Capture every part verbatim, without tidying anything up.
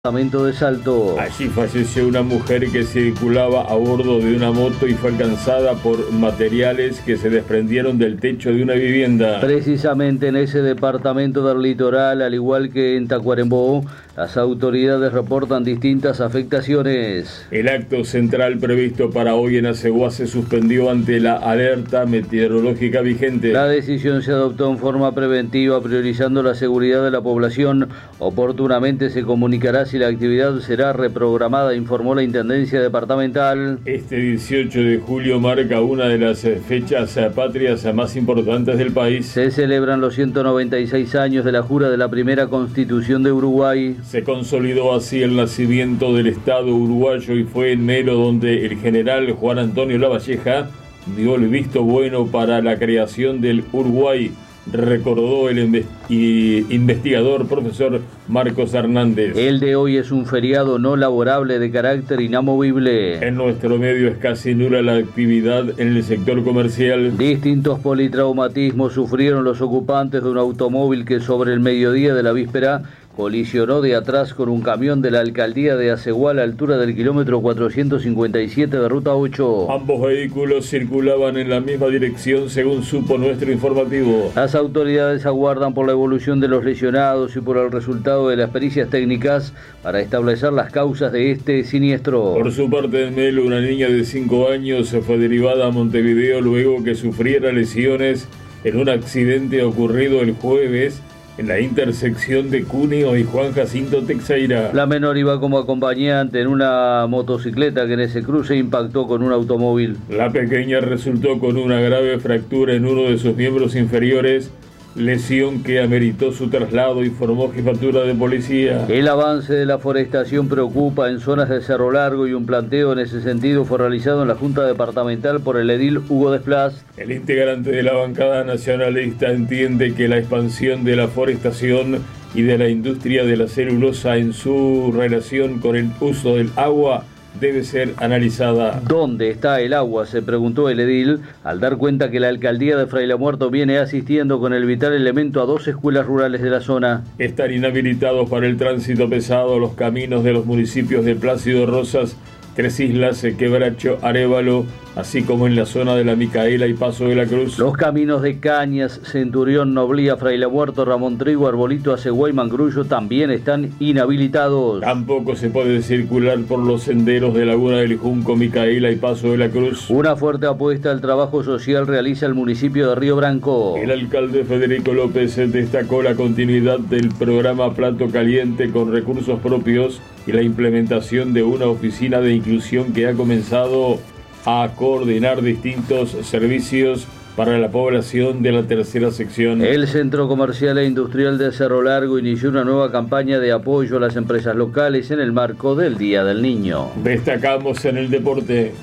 Departamento de Salto. Allí falleció una mujer que circulaba a bordo de una moto y fue alcanzada por materiales que se desprendieron del techo de una vivienda. Precisamente en ese departamento del litoral, al igual que en Tacuarembó, las autoridades reportan distintas afectaciones. El acto central previsto para hoy en Aceguá se suspendió ante la alerta meteorológica vigente. La decisión se adoptó en forma preventiva, priorizando la seguridad de la población. Oportunamente se comunicará si la actividad será reprogramada, informó la Intendencia Departamental. Este dieciocho de julio marca una de las fechas patrias más importantes del país. Se celebran los ciento noventa y seis años de la jura de la primera Constitución de Uruguay. Se consolidó así el nacimiento del Estado uruguayo y fue en Melo donde el general Juan Antonio Lavalleja dio el visto bueno para la creación del Uruguay, recordó el investigador profesor Marcos Hernández. El de hoy es un feriado no laborable de carácter inamovible. En nuestro medio es casi nula la actividad en el sector comercial. Distintos politraumatismos sufrieron los ocupantes de un automóvil que sobre el mediodía de la víspera colisionó de atrás con un camión de la alcaldía de Aceguá a la altura del kilómetro cuatrocientos cincuenta y siete de ruta ocho. Ambos vehículos circulaban en la misma dirección, según supo nuestro informativo. Las autoridades aguardan por la evolución de los lesionados y por el resultado de las pericias técnicas para establecer las causas de este siniestro. Por su parte, en Melo, una niña de cinco años fue derivada a Montevideo luego que sufriera lesiones en un accidente ocurrido el jueves en la intersección de Cuneo y Juan Jacinto Teixeira. La menor iba como acompañante en una motocicleta que en ese cruce impactó con un automóvil. La pequeña resultó con una grave fractura en uno de sus miembros inferiores, lesión que ameritó su traslado, informó Jefatura de Policía. El avance de la forestación preocupa en zonas de Cerro Largo y un planteo en ese sentido fue realizado en la Junta Departamental por el edil Hugo Desplas. El integrante de la bancada nacionalista entiende que la expansión de la forestación y de la industria de la celulosa en su relación con el uso del agua debe ser analizada. ¿Dónde está el agua?, se preguntó el edil, al dar cuenta que la alcaldía de Fraile Muerto viene asistiendo con el vital elemento a dos escuelas rurales de la zona. Están inhabilitados para el tránsito pesado los caminos de los municipios de Plácido Rosas, Tres Islas, Quebracho, Arévalo, así como en la zona de la Micaela y Paso de la Cruz. Los caminos de Cañas, Centurión, Noblía, Fraile Muerto, Ramón Trigo, Arbolito, Aceguá y Mangrullo también están inhabilitados. Tampoco se puede circular por los senderos de Laguna del Junco, Micaela y Paso de la Cruz. Una fuerte apuesta al trabajo social realiza el municipio de Río Branco. El alcalde Federico López destacó la continuidad del programa Plato Caliente con recursos propios y la implementación de una oficina de inclusión que ha comenzado a coordinar distintos servicios para la población de la tercera sección. El Centro Comercial e Industrial de Cerro Largo inició una nueva campaña de apoyo a las empresas locales en el marco del Día del Niño. Destacamos en el deporte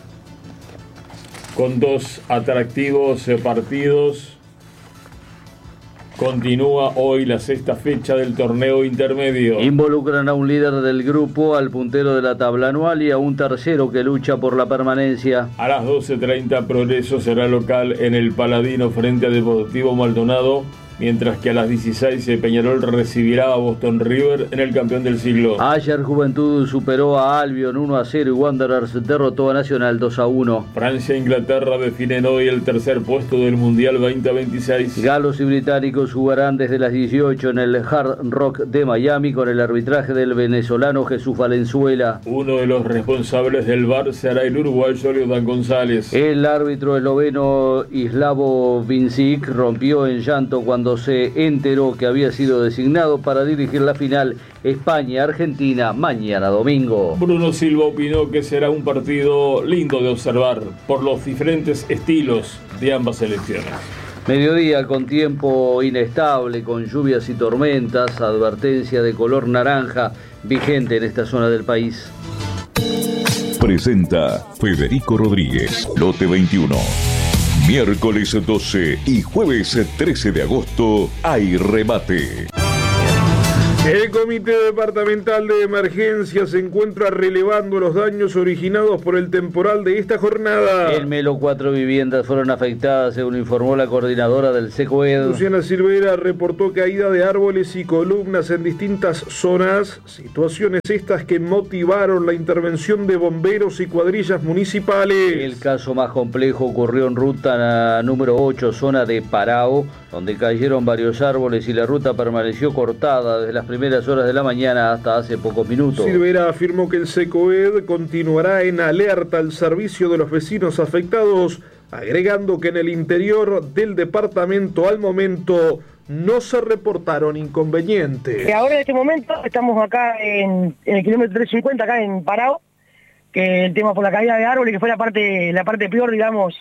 con dos atractivos partidos. Continúa hoy la sexta fecha del torneo intermedio. Involucran a un líder del grupo, al puntero de la tabla anual y a un tercero que lucha por la permanencia. A las doce treinta Progreso será local en el Paladino frente a Deportivo Maldonado, mientras que a las dieciséis Peñarol recibirá a Boston River en el campeón del siglo. Ayer Juventud superó a Albion uno a cero y Wanderers derrotó a Nacional dos a uno. Francia e Inglaterra definen hoy el tercer puesto del Mundial veinte veintiséis. Galos y británicos jugarán desde las dieciocho en el Hard Rock de Miami con el arbitraje del venezolano Jesús Valenzuela. Uno de los responsables del V A R será el uruguayo Leodán González. El árbitro esloveno Islavo Vincic rompió en llanto cuando se enteró que había sido designado para dirigir la final España-Argentina mañana domingo. Bruno Silva opinó que será un partido lindo de observar por los diferentes estilos de ambas selecciones. Mediodía con tiempo inestable, con lluvias y tormentas, advertencia de color naranja vigente en esta zona del país. Presenta Federico Rodríguez, Lote veintiuno. Miércoles doce y jueves trece de agosto hay remate. El Comité Departamental de Emergencia se encuentra relevando los daños originados por el temporal de esta jornada. En Melo, cuatro viviendas fueron afectadas, según informó la coordinadora del SECOED. Luciana Silvera reportó caída de árboles y columnas en distintas zonas, situaciones estas que motivaron la intervención de bomberos y cuadrillas municipales. El caso más complejo ocurrió en ruta número ocho, zona de Parao, donde cayeron varios árboles y la ruta permaneció cortada desde las primeras horas de la mañana hasta hace pocos minutos. Silvera afirmó que el SECOED continuará en alerta al servicio de los vecinos afectados, agregando que en el interior del departamento al momento no se reportaron inconvenientes. Que ahora en este momento estamos acá en, en el kilómetro trescientos cincuenta, acá en Parao, que el tema por la caída de árboles, que fue la parte, la parte peor, digamos,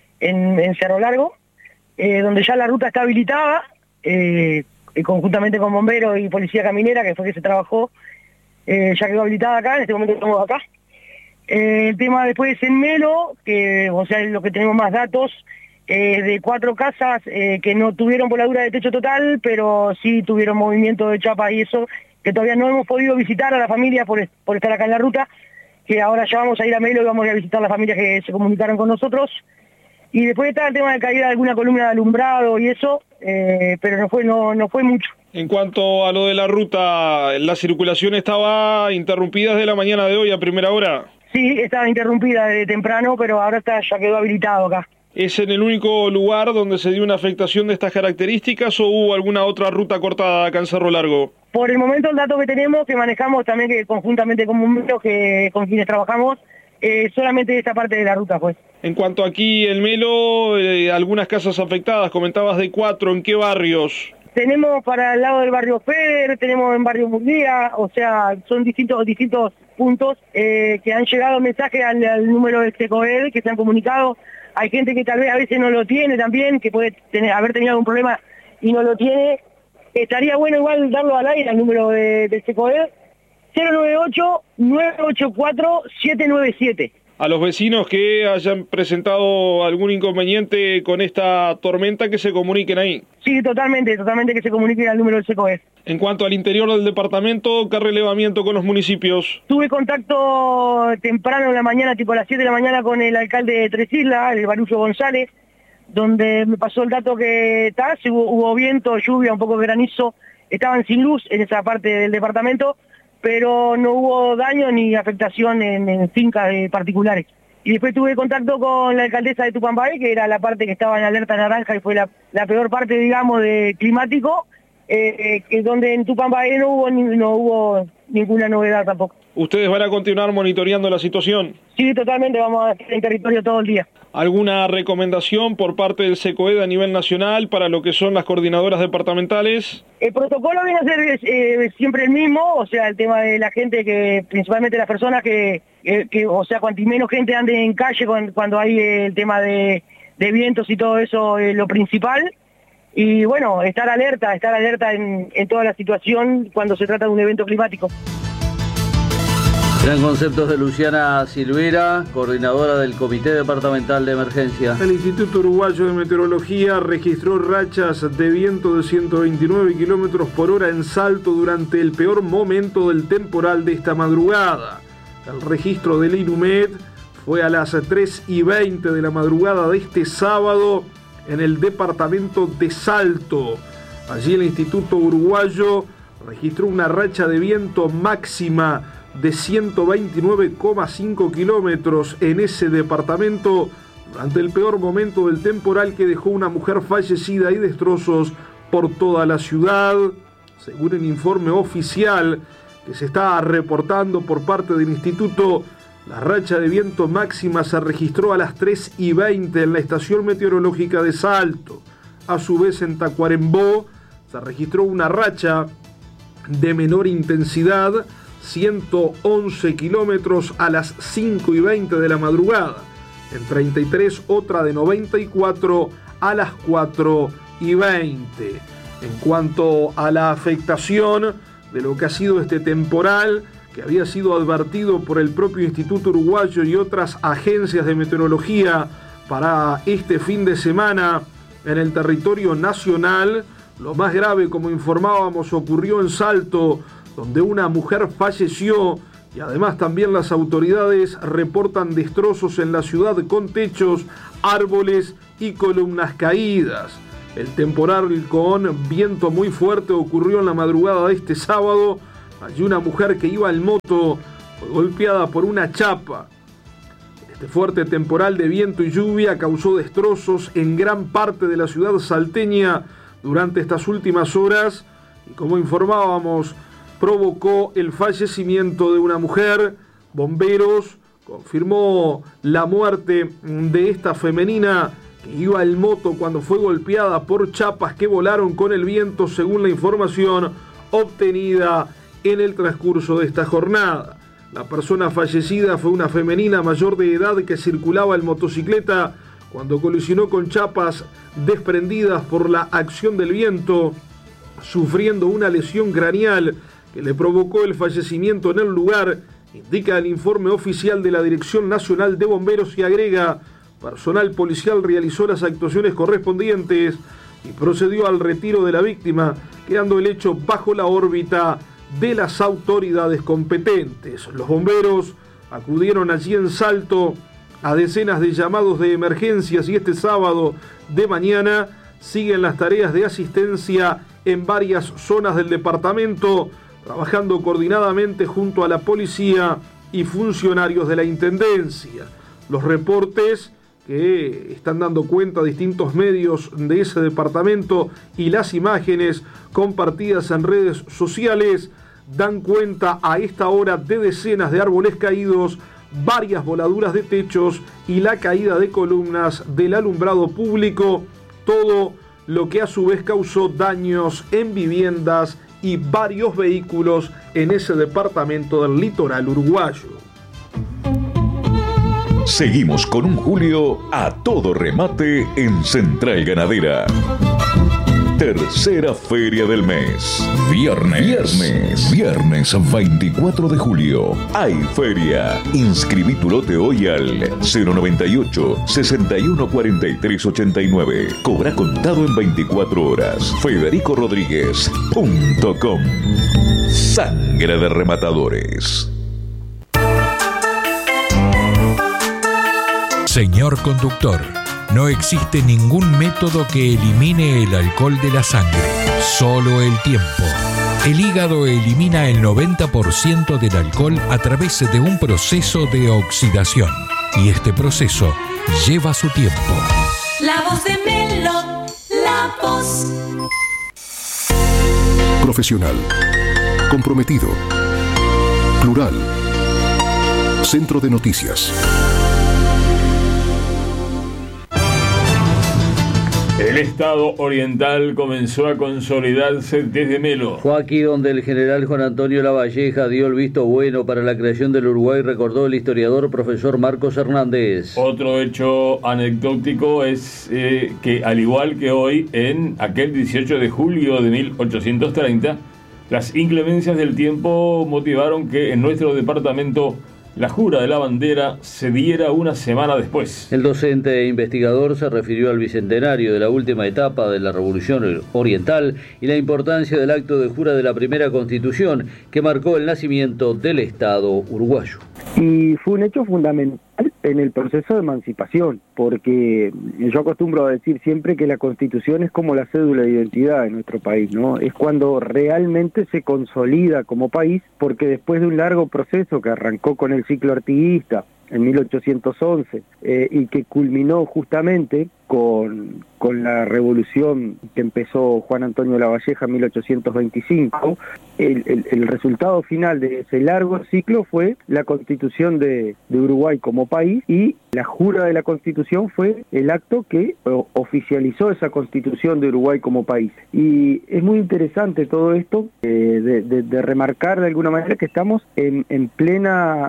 en, en Cerro Largo, eh, donde ya la ruta está habilitada, eh, conjuntamente con bomberos y policía caminera, que fue que se trabajó, eh, ya quedó habilitada acá, en este momento estamos acá. Eh, el tema después en Melo, que o sea, es lo que tenemos más datos, eh, de cuatro casas eh, que no tuvieron voladura de techo total, pero sí tuvieron movimiento de chapa y eso, que todavía no hemos podido visitar a la familia por, por estar acá en la ruta, que ahora ya vamos a ir a Melo y vamos a ir a visitar a las familias que se comunicaron con nosotros. Y después está el tema de caída de alguna columna de alumbrado y eso, eh, pero no fue, no, no fue mucho. En cuanto a lo de la ruta, ¿la circulación estaba interrumpida desde la mañana de hoy a primera hora? Sí, estaba interrumpida desde temprano, pero ahora está, ya quedó habilitado acá. ¿Es en el único lugar donde se dio una afectación de estas características o hubo alguna otra ruta cortada acá en Cerro Largo? Por el momento el dato que tenemos, que manejamos también que conjuntamente con bomberos que con quienes trabajamos, eh, solamente esta parte de la ruta, pues. En cuanto aquí en Melo, eh, algunas casas afectadas, comentabas de cuatro, ¿en qué barrios? Tenemos para el lado del barrio Feder, tenemos en barrio Murguía, o sea, son distintos distintos puntos eh, que han llegado mensajes al, al número de SECOED, que se han comunicado. Hay gente que tal vez a veces no lo tiene también, que puede tener, haber tenido algún problema y no lo tiene. Estaría bueno igual darlo al aire, al número de, de SECOED, cero nueve ocho, nueve ocho cuatro, siete nueve siete. A los vecinos que hayan presentado algún inconveniente con esta tormenta, que se comuniquen ahí. Sí, totalmente, totalmente que se comuniquen al número del SECOED. En cuanto al interior del departamento, ¿qué relevamiento con los municipios? Tuve contacto temprano en la mañana, tipo a las siete de la mañana, con el alcalde de Tres Islas, el Barullo González, donde me pasó el dato que está, hubo, hubo viento, lluvia, un poco de granizo, estaban sin luz en esa parte del departamento, pero no hubo daño ni afectación en, en fincas de particulares. Y después tuve contacto con la alcaldesa de Tupambay, que era la parte que estaba en alerta naranja y fue la, la peor parte, digamos, de climático, eh, que donde en Tupambay no hubo, ni, no hubo ninguna novedad tampoco. ¿Ustedes van a continuar monitoreando la situación? Sí, totalmente, vamos a estar en territorio todo el día. ¿Alguna recomendación por parte del SECOED a nivel nacional para lo que son las coordinadoras departamentales? El protocolo viene a ser eh, siempre el mismo, o sea, el tema de la gente, que principalmente las personas que, que, que o sea, cuanto menos gente ande en calle cuando, cuando hay el tema de, de vientos y todo eso es lo principal. Y bueno, estar alerta, estar alerta en, en toda la situación cuando se trata de un evento climático. Eran conceptos de Luciana Silvera, coordinadora del Comité Departamental de Emergencia. El Instituto Uruguayo de Meteorología registró rachas de viento de ciento veintinueve kilómetros por hora en Salto durante el peor momento del temporal de esta madrugada. El registro del INUMED fue a las tres y veinte de la madrugada de este sábado en el departamento de Salto. Allí el Instituto Uruguayo registró una racha de viento máxima de ciento veintinueve coma cinco kilómetros en ese departamento durante el peor momento del temporal, que dejó una mujer fallecida y destrozos por toda la ciudad. Según el informe oficial que se está reportando por parte del instituto, la racha de viento máxima se registró a las tres y veinte en la estación meteorológica de Salto. A su vez, en Tacuarembó se registró una racha de menor intensidad, ciento once kilómetros a las cinco y veinte de la madrugada. En treinta y tres, otra de noventa y cuatro a las cuatro y veinte. En cuanto a la afectación de lo que ha sido este temporal, que había sido advertido por el propio Instituto Uruguayo y otras agencias de meteorología para este fin de semana en el territorio nacional, Lo más grave, como informábamos, ocurrió en Salto, donde una mujer falleció, y además también las autoridades reportan destrozos en la ciudad con techos, árboles y columnas caídas. El temporal con viento muy fuerte ocurrió en la madrugada de este sábado. Allí una mujer que iba en moto fue golpeada por una chapa. Este fuerte temporal de viento y lluvia causó destrozos en gran parte de la ciudad salteña durante estas últimas horas y, como informábamos, provocó el fallecimiento de una mujer. Bomberos confirmó la muerte de esta femenina que iba en moto cuando fue golpeada por chapas que volaron con el viento, según la información obtenida en el transcurso de esta jornada. La persona fallecida fue una femenina mayor de edad que circulaba en motocicleta cuando colisionó con chapas desprendidas por la acción del viento, sufriendo una lesión craneal que le provocó el fallecimiento en el lugar, indica el informe oficial de la Dirección Nacional de Bomberos, y agrega: personal policial realizó las actuaciones correspondientes y procedió al retiro de la víctima, quedando el hecho bajo la órbita de las autoridades competentes. Los bomberos acudieron allí en Salto a decenas de llamados de emergencias y este sábado de mañana siguen las tareas de asistencia en varias zonas del departamento, trabajando coordinadamente junto a la policía y funcionarios de la Intendencia. Los reportes que están dando cuenta distintos medios de ese departamento y las imágenes compartidas en redes sociales dan cuenta a esta hora de decenas de árboles caídos, varias voladuras de techos y la caída de columnas del alumbrado público, todo lo que a su vez causó daños en viviendas y varios vehículos en ese departamento del litoral uruguayo. Seguimos con un julio a todo remate en Central Ganadera. Tercera feria del mes. Viernes. Viernes. Viernes veinticuatro de julio. Hay feria. Inscribí tu lote hoy al cero noventa y ocho, sesenta y uno cuarenta y tres ochenta y nueve. Cobra contado en veinticuatro horas. Federico Rodríguez punto com. Sangre de rematadores. Señor conductor, no existe ningún método que elimine el alcohol de la sangre, solo el tiempo. El hígado elimina el noventa por ciento del alcohol a través de un proceso de oxidación, y este proceso lleva su tiempo. La voz de Melo, la voz. Profesional, comprometido, plural, Centro de Noticias. El Estado oriental comenzó a consolidarse desde Melo. Fue aquí donde el general Juan Antonio Lavalleja dio el visto bueno para la creación del Uruguay, recordó el historiador profesor Marcos Hernández. Otro hecho anecdótico es eh, que, al igual que hoy, en aquel dieciocho de julio de mil ochocientos treinta, las inclemencias del tiempo motivaron que en nuestro departamento la jura de la bandera se diera una semana después. El docente e investigador se refirió al bicentenario de la última etapa de la Revolución Oriental y la importancia del acto de jura de la primera Constitución que marcó el nacimiento del Estado uruguayo. Y fue un hecho fundamental en el proceso de emancipación, porque yo acostumbro a decir siempre que la Constitución es como la cédula de identidad de nuestro país, ¿no? Es cuando realmente se consolida como país, porque después de un largo proceso que arrancó con el ciclo artiguista en mil ochocientos once eh, y que culminó justamente con, con la revolución que empezó Juan Antonio Lavalleja en mil ochocientos veinticinco, el, el, el resultado final de ese largo ciclo fue la Constitución de, de Uruguay como país, y la jura de la Constitución fue el acto que oficializó esa Constitución de Uruguay como país. Y es muy interesante todo esto, eh, de, de, de remarcar de alguna manera que estamos en, en plena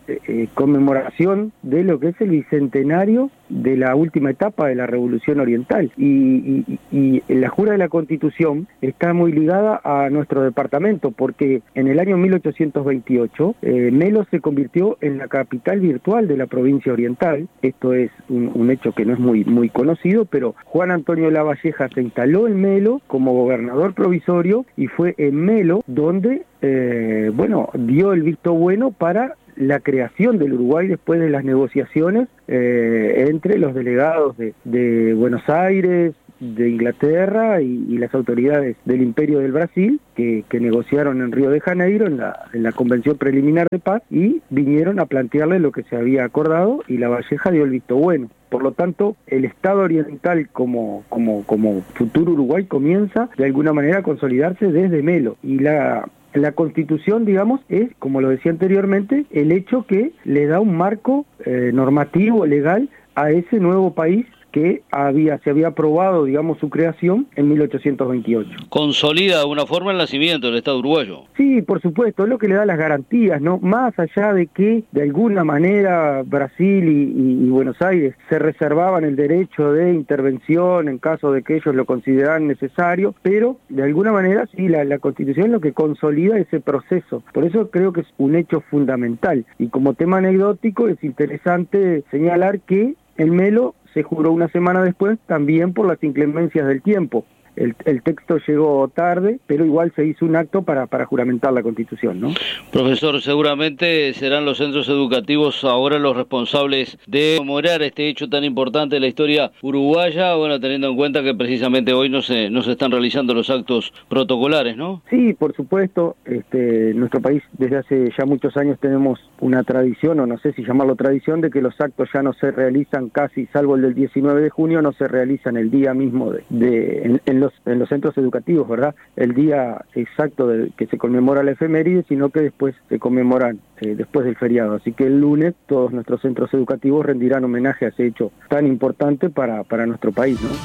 eh, conmemoración de lo que es el bicentenario de la última etapa de la Revolución Oriental. Y, y, y la jura de la Constitución está muy ligada a nuestro departamento, porque en el año mil ochocientos veintiocho eh, Melo se convirtió en la capital virtual de la provincia oriental. Esto es un, un hecho que no es muy, muy conocido, pero Juan Antonio Lavalleja se instaló en Melo como gobernador provisorio y fue en Melo donde, eh, bueno, dio el visto bueno para la creación del Uruguay después de las negociaciones eh, entre los delegados de, de Buenos Aires, de Inglaterra y, y las autoridades del Imperio del Brasil, que, que negociaron en Río de Janeiro en la, en la Convención Preliminar de Paz, y vinieron a plantearle lo que se había acordado, y Lavalleja dio el visto bueno. Por lo tanto, el Estado oriental como, como, como futuro Uruguay comienza de alguna manera a consolidarse desde Melo, y la La Constitución, digamos, es, como lo decía anteriormente, el hecho que le da un marco eh, normativo, legal, a ese nuevo país que había se había aprobado, digamos, su creación en mil ochocientos veintiocho. ¿Consolida de alguna forma el nacimiento del Estado uruguayo? Sí, por supuesto, es lo que le da las garantías, ¿no? Más allá de que, de alguna manera, Brasil y, y, y Buenos Aires se reservaban el derecho de intervención en caso de que ellos lo consideraran necesario, pero, de alguna manera, sí, la, la Constitución es lo que consolida ese proceso. Por eso creo que es un hecho fundamental. Y como tema anecdótico, es interesante señalar que el Melo se juró una semana después, también por las inclemencias del tiempo. El, el texto llegó tarde, pero igual se hizo un acto para, para juramentar la Constitución, ¿no? Profesor, seguramente serán los centros educativos ahora los responsables de conmemorar este hecho tan importante de la historia uruguaya, bueno, teniendo en cuenta que precisamente hoy no se, no se están realizando los actos protocolares, ¿no? Sí, por supuesto. Este, en nuestro país desde hace ya muchos años tenemos una tradición, o no sé si llamarlo tradición, de que los actos ya no se realizan casi, salvo el del diecinueve de junio, no se realizan el día mismo de, de en, en los en los centros educativos, ¿verdad? El día exacto de que se conmemora la efeméride, sino que después se conmemoran eh, después del feriado. Así que el lunes todos nuestros centros educativos rendirán homenaje a ese hecho tan importante para, para nuestro país, ¿no?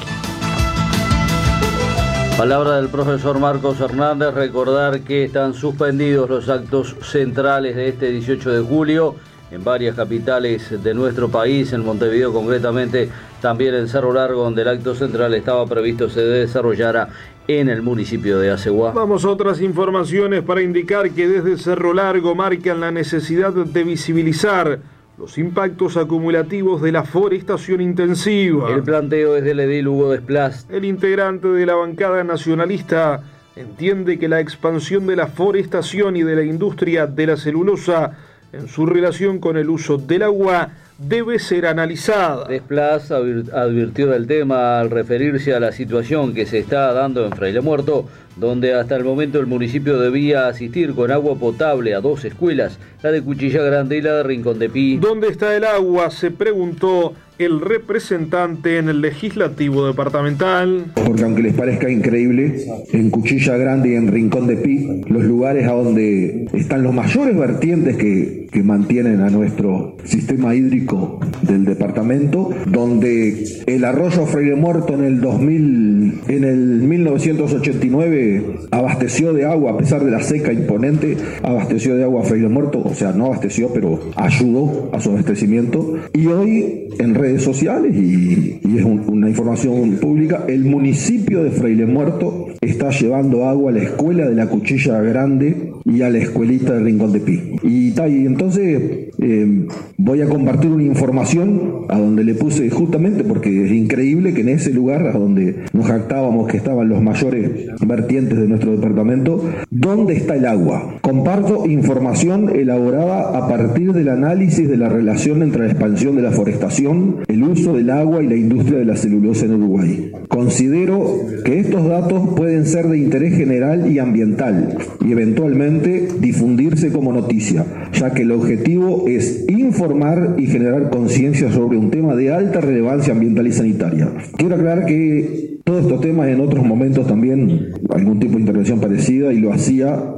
Palabra del profesor Marcos Hernández. Recordar que están suspendidos los actos centrales de este dieciocho de julio en varias capitales de nuestro país, en Montevideo concretamente, también en Cerro Largo, donde el acto central estaba previsto se desarrollara en el municipio de Aceguá. Vamos a otras informaciones para indicar que desde Cerro Largo marcan la necesidad de visibilizar los impactos acumulativos de la forestación intensiva. El planteo es del edil Hugo Desplas. El integrante de la bancada nacionalista entiende que la expansión de la forestación y de la industria de la celulosa en su relación con el uso del agua debe ser analizada. Desplas advirtió del tema al referirse a la situación que se está dando en Fraile Muerto, donde hasta el momento el municipio debía asistir con agua potable a dos escuelas, la de Cuchilla Grande y la de Rincón de Pi. ¿Dónde está el agua?, se preguntó el representante en el legislativo departamental. Porque aunque les parezca increíble, en Cuchilla Grande y en Rincón de Pi, los lugares a donde están los mayores vertientes que, que mantienen a nuestro sistema hídrico del departamento, donde el arroyo Fraile Muerto en el dos mil, en el mil novecientos ochenta y nueve abasteció de agua, a pesar de la seca imponente, abasteció de agua a Fraile Muerto, o sea, no abasteció, pero ayudó a su abastecimiento. Y hoy, en redes sociales, y, y es un, una información pública, el municipio de Fraile Muerto está llevando agua a la escuela de la Cuchilla Grande y a la escuelita de Rincón de Pi. Y, y entonces eh, voy a compartir una información a donde le puse, justamente porque es increíble que en ese lugar a donde nos jactábamos que estaban los mayores vertientes de nuestro departamento, ¿dónde está el agua? Comparto información elaborada a partir del análisis de la relación entre la expansión de la forestación, el uso del agua y la industria de la celulosa en Uruguay. Considero que estos datos pueden ser de interés general y ambiental y eventualmente difundirse como noticia, ya que el objetivo es informar y generar conciencia sobre un tema de alta relevancia ambiental y sanitaria. Quiero aclarar que todos estos temas en otros momentos también algún tipo de intervención parecida y lo hacía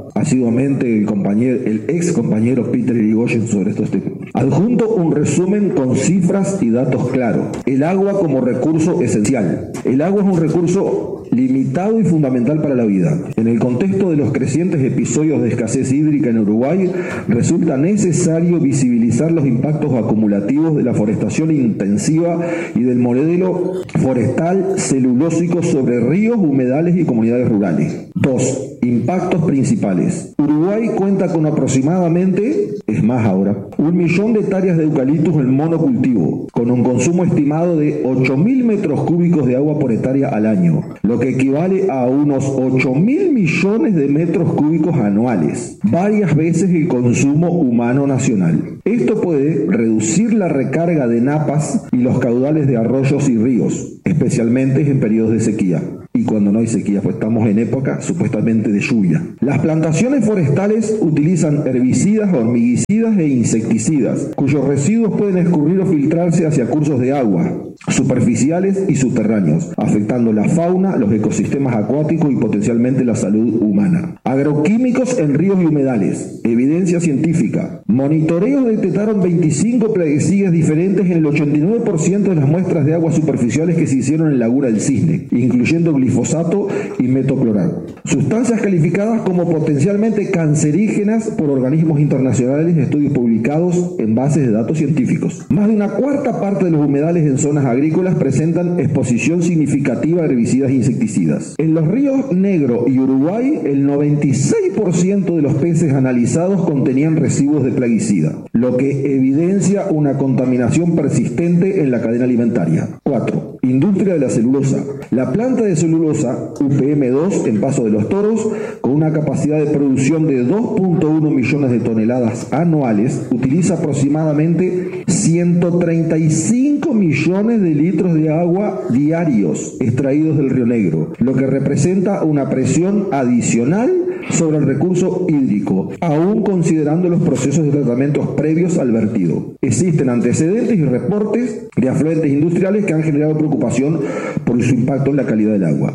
asiduamente el, compañero, el ex compañero Peter Irigoyen sobre estos temas. Adjunto un resumen con cifras y datos claros. El agua como recurso esencial. El agua es un recurso limitado y fundamental para la vida. En el contexto de los crecientes episodios de escasez hídrica en Uruguay, resulta necesario visibilizar los impactos acumulativos de la forestación intensiva y del modelo forestal celulósico sobre ríos, humedales y comunidades rurales. dos. Impactos principales. Uruguay cuenta con aproximadamente, es más ahora, un millón de hectáreas de eucaliptus en monocultivo, con un consumo estimado de ocho mil metros cúbicos de agua por hectárea al año, lo que equivale a unos ocho mil millones de metros cúbicos anuales, varias veces el consumo humano nacional. Esto puede reducir la recarga de napas y los caudales de arroyos y ríos, especialmente en periodos de sequía. Y cuando no hay sequía, pues estamos en época supuestamente de lluvia. Las plantaciones forestales utilizan herbicidas, hormiguicidas e insecticidas, cuyos residuos pueden escurrir o filtrarse hacia cursos de agua, superficiales y subterráneos, afectando la fauna, los ecosistemas acuáticos y potencialmente la salud humana. Agroquímicos en ríos y humedales. Evidencia científica. Monitoreos detectaron veinticinco plaguicidas diferentes en el ochenta y nueve por ciento de las muestras de aguas superficiales que se hicieron en Laguna del Cisne, incluyendo glifosato y metoclorado. Sustancias calificadas como potencialmente cancerígenas por organismos internacionales y estudios publicados en bases de datos científicos. Más de una cuarta parte de los humedales en zonas agrícolas presentan exposición significativa a herbicidas e insecticidas. En los ríos Negro y Uruguay, el noventa y seis por ciento de los peces analizados contenían residuos de plaguicida, lo que evidencia una contaminación persistente en la cadena alimentaria. cuatro. Industria de la celulosa. La planta de celulosa U P M dos en Paso de los Toros, con una capacidad de producción de dos punto uno millones de toneladas anuales, utiliza aproximadamente ciento treinta y cinco millones de litros de agua diarios extraídos del Río Negro, lo que representa una presión adicional sobre el recurso hídrico, aún considerando los procesos de tratamientos previos al vertido. Existen antecedentes y reportes de afluentes industriales que han generado preocupación por su impacto en la calidad del agua.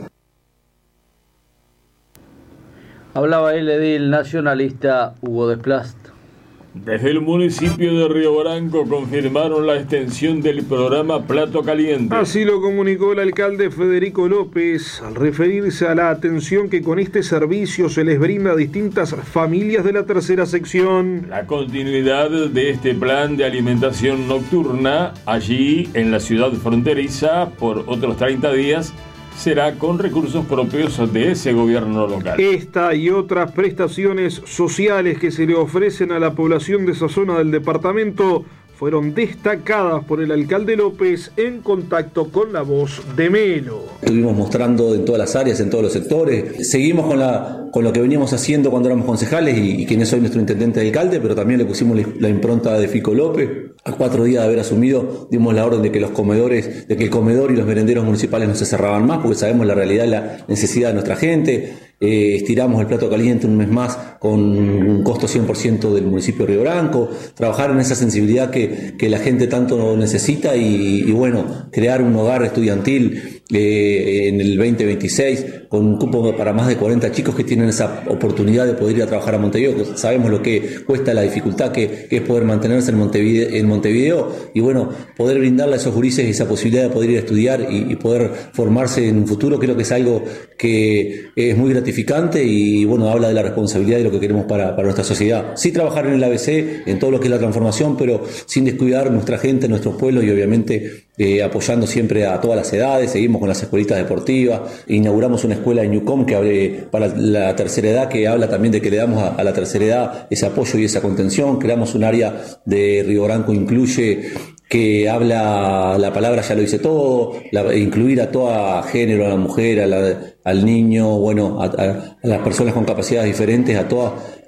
Hablaba el edil nacionalista Hugo Desplast. Desde el municipio de Río Branco confirmaron la extensión del programa Plato Caliente. Así lo comunicó el alcalde Federico López al referirse a la atención que con este servicio se les brinda a distintas familias de la tercera sección. La continuidad de este plan de alimentación nocturna allí en la ciudad fronteriza por otros treinta días será con recursos propios de ese gobierno local. Esta y otras prestaciones sociales que se le ofrecen a la población de esa zona del departamento fueron destacadas por el alcalde López en contacto con La Voz de Melo. Estuvimos mostrando en todas las áreas, en todos los sectores. Seguimos con, la, con lo que veníamos haciendo cuando éramos concejales y, y quien es hoy nuestro intendente y alcalde, pero también le pusimos la, la impronta de Fico López. A cuatro días de haber asumido, dimos la orden de que los comedores, de que el comedor y los merenderos municipales no se cerraban más, porque sabemos la realidad y la necesidad de nuestra gente. Eh, estiramos el plato caliente un mes más con un costo cien por ciento del municipio de Río Branco, trabajar en esa sensibilidad que, que la gente tanto necesita y, y bueno, crear un hogar estudiantil eh, en el veinte veintiséis con un cupo para más de cuarenta chicos que tienen esa oportunidad de poder ir a trabajar a Montevideo. Sabemos lo que cuesta, la dificultad que, que es poder mantenerse en Montevideo, en Montevideo y bueno, poder brindarle a esos gurises esa posibilidad de poder ir a estudiar y, y poder formarse en un futuro, creo que es algo que es muy gratificante y bueno, habla de la responsabilidad y lo que queremos para, para nuestra sociedad. Sí trabajar en el A B C, en todo lo que es la transformación, pero sin descuidar nuestra gente, nuestros pueblos y obviamente eh, apoyando siempre a todas las edades. Seguimos con las escuelitas deportivas, inauguramos una escuela en Newcom que hable para la tercera edad, que habla también de que le damos a, a la tercera edad ese apoyo y esa contención. Creamos un área de Río Branco Incluye que habla, la palabra ya lo dice todo, la, incluir a todo género, a la mujer, a la, al niño, bueno, a, a, a las personas con capacidades diferentes, a todas,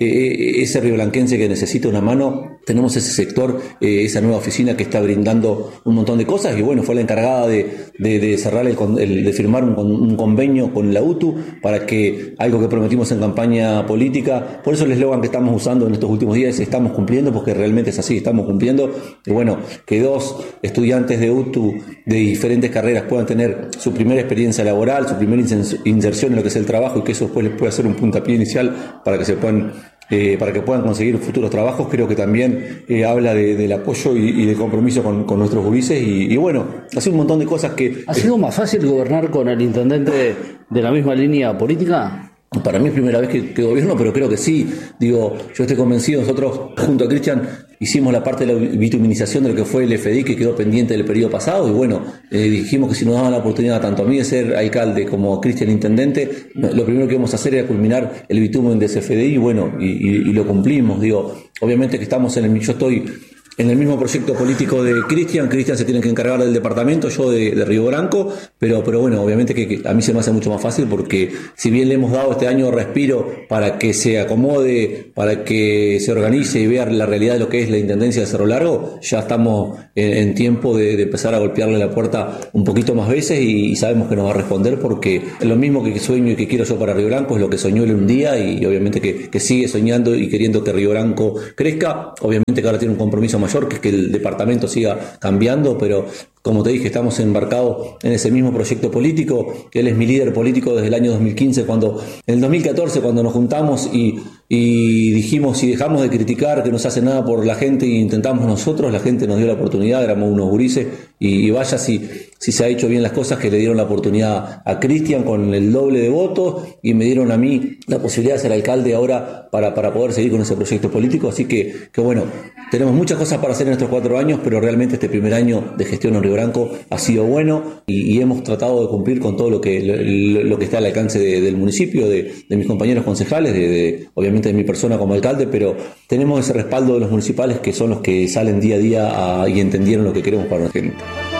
eh, ese rioblanquense que necesita una mano, tenemos ese sector, eh, esa nueva oficina que está brindando un montón de cosas y bueno, fue la encargada de, de, de cerrar, el, el, de firmar un, un convenio con la U T U para que algo que prometimos en campaña política, por eso el eslogan que estamos usando en estos últimos días es estamos cumpliendo, porque realmente es así, estamos cumpliendo. Y bueno, que dos estudiantes de U T U de diferentes carreras puedan tener su primera experiencia laboral, su primera inserción en lo que es el trabajo y que eso después les pueda hacer un puntapié inicial para que se puedan Eh, para que puedan conseguir futuros trabajos, creo que también eh, habla de, del apoyo y, y del compromiso con, con nuestros gurises y, y bueno, hace un montón de cosas que... ¿Ha sido más fácil gobernar con el intendente de, de la misma línea política? Para mí es primera vez que, que gobierno, pero creo que sí. Digo, yo estoy convencido, nosotros junto a Cristian hicimos la parte de la bituminización de lo que fue el F D I que quedó pendiente del periodo pasado y bueno, eh, dijimos que si nos daban la oportunidad tanto a mí de ser alcalde como a Cristian intendente, lo primero que íbamos a hacer era culminar el bitumen de ese F D I y bueno, y, y, y lo cumplimos. Digo, obviamente que estamos en el... Yo estoy... en el mismo proyecto político de Cristian, Cristian se tiene que encargar del departamento, yo de, de Río Branco, pero, pero bueno, obviamente que, que a mí se me hace mucho más fácil porque si bien le hemos dado este año respiro para que se acomode, para que se organice y vea la realidad de lo que es la Intendencia de Cerro Largo, ya estamos en, en tiempo de, de empezar a golpearle la puerta un poquito más veces y, y sabemos que nos va a responder porque lo mismo que sueño y que quiero yo para Río Branco es lo que soñó él un día y obviamente que, que sigue soñando y queriendo que Río Branco crezca, obviamente que ahora tiene un compromiso mayor, que es que el departamento siga cambiando, pero como te dije, estamos embarcados en ese mismo proyecto político. Él es mi líder político desde el año dos mil quince, cuando en el dos mil catorce, cuando nos juntamos y, y dijimos, si dejamos de criticar que no se hace nada por la gente e intentamos nosotros, la gente nos dio la oportunidad, éramos unos gurises, y, y vaya si, si se ha hecho bien las cosas, que le dieron la oportunidad a Cristian con el doble de votos y me dieron a mí la posibilidad de ser alcalde ahora para, para poder seguir con ese proyecto político. Así que, que bueno, tenemos muchas cosas para hacer en estos cuatro años, pero realmente este primer año de gestión en Río Branco ha sido bueno y, y hemos tratado de cumplir con todo lo que, lo, lo que está al alcance de, del municipio, de, de mis compañeros concejales, de, de, obviamente de mi persona como alcalde, pero tenemos ese respaldo de los municipales que son los que salen día a día a, y entendieron lo que queremos para la gente.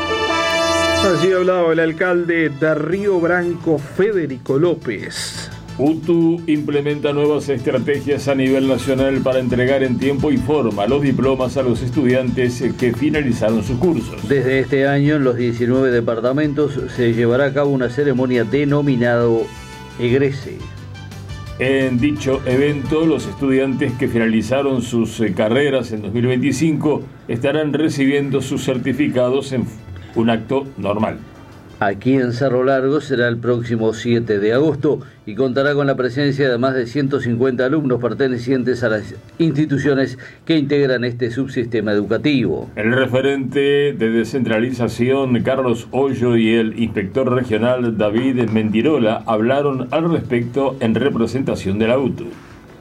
Así hablaba el alcalde de Río Branco, Federico López. U T U implementa nuevas estrategias a nivel nacional para entregar en tiempo y forma los diplomas a los estudiantes que finalizaron sus cursos. Desde este año, en los diecinueve departamentos, se llevará a cabo una ceremonia denominada Egrese. En dicho evento, los estudiantes que finalizaron sus carreras en dos mil veinticinco estarán recibiendo sus certificados en un acto normal. Aquí en Cerro Largo será el próximo siete de agosto y contará con la presencia de más de ciento cincuenta alumnos pertenecientes a las instituciones que integran este subsistema educativo. El referente de descentralización, Carlos Hoyo, y el inspector regional, David Mendirola, hablaron al respecto en representación de la U T U.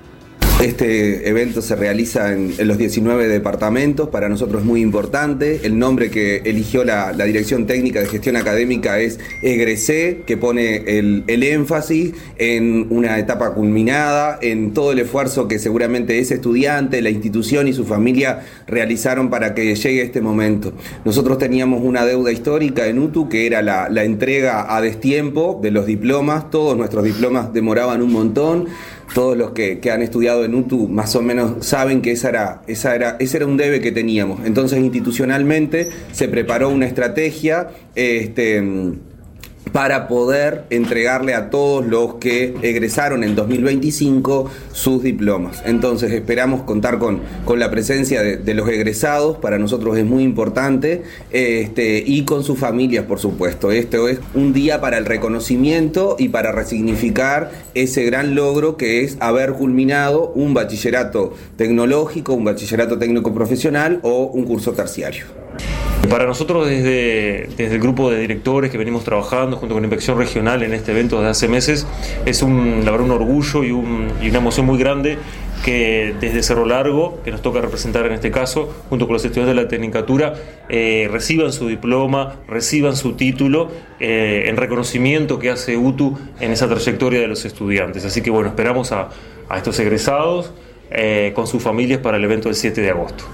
Este evento se realiza en, en los diecinueve departamentos, para nosotros es muy importante. El nombre que eligió la, la Dirección Técnica de Gestión Académica es Egresé, que pone el, el énfasis en una etapa culminada, en todo el esfuerzo que seguramente ese estudiante, la institución y su familia realizaron para que llegue este momento. Nosotros teníamos una deuda histórica en U T U, que era la, la entrega a destiempo de los diplomas. Todos nuestros diplomas demoraban un montón. Todos los que, que han estudiado en U T U más o menos saben que esa era, esa era, ese era un debe que teníamos. Entonces, institucionalmente se preparó una estrategia este, para poder entregarle a todos los que egresaron en dos mil veinticinco sus diplomas. Entonces esperamos contar con, con la presencia de, de los egresados, para nosotros es muy importante, este, y con sus familias, por supuesto. Esto es un día para el reconocimiento y para resignificar ese gran logro que es haber culminado un bachillerato tecnológico, un bachillerato técnico profesional o un curso terciario. Para nosotros, desde, desde el grupo de directores que venimos trabajando junto con Inspección Regional en este evento desde hace meses, es un, la verdad, un orgullo y, un, y una emoción muy grande que desde Cerro Largo, que nos toca representar en este caso, junto con los estudiantes de la Tecnicatura, eh, reciban su diploma, reciban su título, eh, en reconocimiento que hace U T U en esa trayectoria de los estudiantes. Así que bueno, esperamos a, a estos egresados eh, con sus familias para el evento del siete de agosto.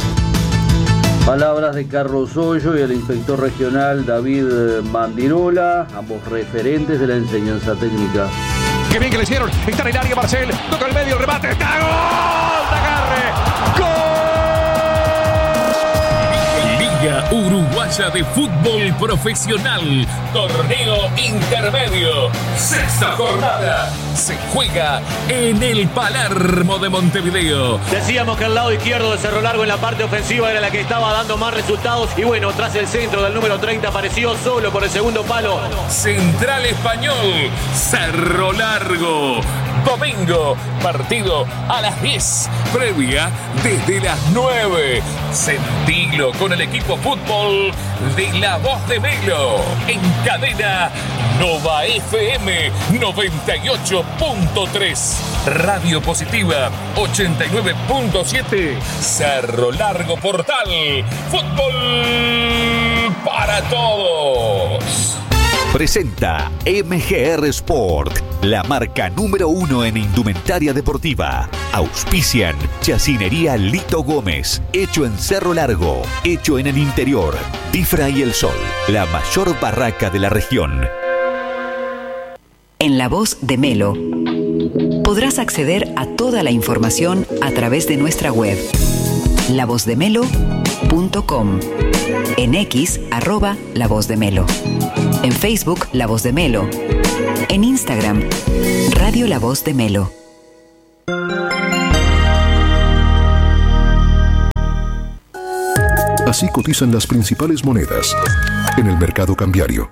Palabras de Carlos Hoyo y el inspector regional David Mandirola, ambos referentes de la enseñanza técnica. Qué bien que le hicieron. Está en el área Marcel. Toca el medio, el remate. ¡Está gol! ¡De agarre! ¡Gol! Liga Uruguaya de Fútbol Profesional. Torneo Intermedio. Sexta jornada. Se juega en el Palermo de Montevideo. Decíamos que el lado izquierdo de Cerro Largo en la parte ofensiva era la que estaba dando más resultados. Y bueno, tras el centro del número treinta apareció solo por el segundo palo. Central Español, Cerro Largo. Domingo, partido a las diez. Previa desde las nueve. Sentilo con el equipo fútbol de La Voz de Melo. En cadena Nova F M noventa y ocho punto tres. Radio Positiva ochenta y nueve punto siete. Cerro Largo Portal. Fútbol para todos. Presenta M G R Sport, la marca número uno en indumentaria deportiva. Auspician Chacinería Lito Gómez, hecho en Cerro Largo, hecho en el interior. Difra y El Sol, la mayor barraca de la región. En La Voz de Melo podrás acceder a toda la información a través de nuestra web, la voz de melo punto com. En X, arroba La Voz de Melo. En Facebook, La Voz de Melo. En Instagram, Radio La Voz de Melo. Así cotizan las principales monedas en el mercado cambiario.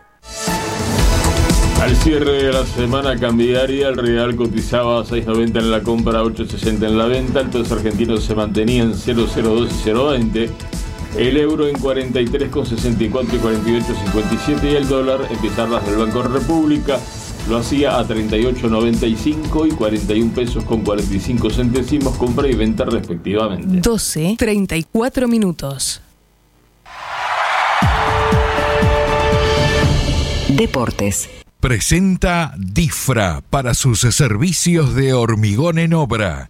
Al cierre de la semana cambiaria, el real cotizaba a seis noventa en la compra, ocho sesenta en la venta. El peso argentino se mantenía en cero cero dos y cero veinte. El euro en cuarenta y tres con sesenta y cuatro y cuarenta y ocho cincuenta y siete. Y el dólar en pizarras del Banco República lo hacía a treinta y ocho noventa y cinco y cuarenta y un pesos con cuarenta y cinco centésimos, compra y venta respectivamente. doce treinta y cuatro minutos. Deportes. Presenta Difra para sus servicios de hormigón en obra.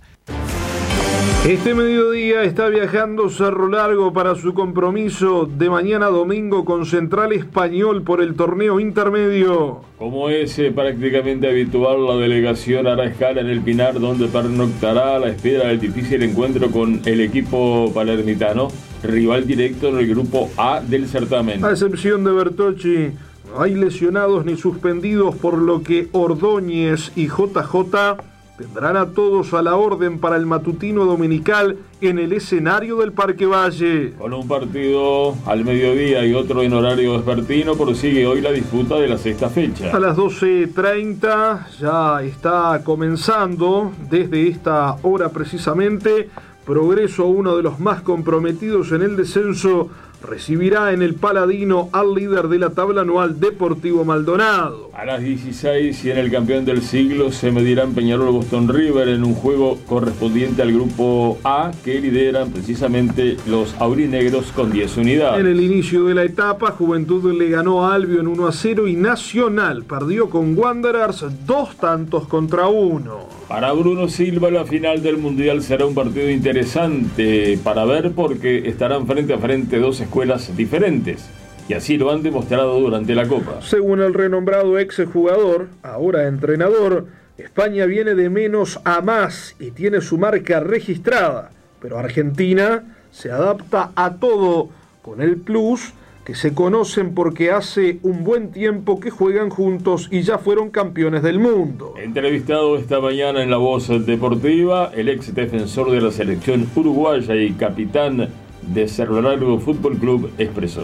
Este mediodía está viajando Cerro Largo para su compromiso de mañana domingo con Central Español por el torneo intermedio. Como es eh, prácticamente habitual, la delegación hará escala en el Pinar, donde pernoctará a la espera del difícil encuentro con el equipo palermitano, rival directo en el grupo A del certamen. A excepción de Bertocci, no hay lesionados ni suspendidos, por lo que Ordóñez y J J tendrán a todos a la orden para el matutino dominical en el escenario del Parque Valle. Con un partido al mediodía y otro en horario vespertino, prosigue hoy la disputa de la sexta fecha. A las doce treinta ya está comenzando, desde esta hora precisamente, Progreso, uno de los más comprometidos en el descenso, recibirá en el Paladino al líder de la tabla anual, Deportivo Maldonado. A las dieciséis y en el campeón del siglo se medirán Peñarol Boston River en un juego correspondiente al grupo A, que lideran precisamente los aurinegros con diez unidades. En el inicio de la etapa, Juventud le ganó a Albion uno a cero y Nacional perdió con Wanderers dos tantos contra uno. Para Bruno Silva, la final del Mundial será un partido interesante para ver, porque estarán frente a frente dos escuelas diferentes, y así lo han demostrado durante la Copa. Según el renombrado exjugador, ahora entrenador, España viene de menos a más y tiene su marca registrada, pero Argentina se adapta a todo con el plus que se conocen porque hace un buen tiempo que juegan juntos y ya fueron campeones del mundo. Entrevistado esta mañana en La Voz Deportiva, el ex defensor de la selección uruguaya y capitán de Cerro Largo Fútbol Club expresó: